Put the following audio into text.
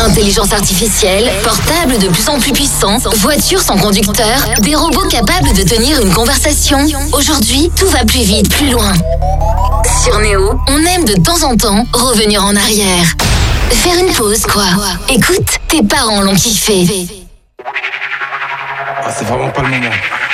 Intelligence artificielle, portables de plus en plus puissants, voitures sans conducteur, des robots capables de tenir une conversation. Aujourd'hui, tout va plus vite, plus loin. Sur Néo, on aime de temps en temps revenir en arrière. Faire une pause, quoi. Écoute, tes parents l'ont kiffé. Ah, c'est vraiment pas le moment.